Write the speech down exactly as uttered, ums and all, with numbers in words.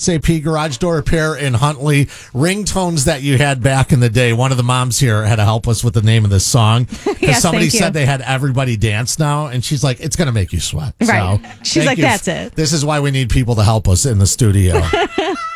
S A P Garage Door Repair in Huntley. Ringtones that you had back in the day. One of the moms here had to help us with the name of this song. Because Yes, somebody thank you. said they had everybody dance now, and she's like, it's going to make you sweat. Right. So, She's thank like, you. that's it. This is why we need people to help us in the studio.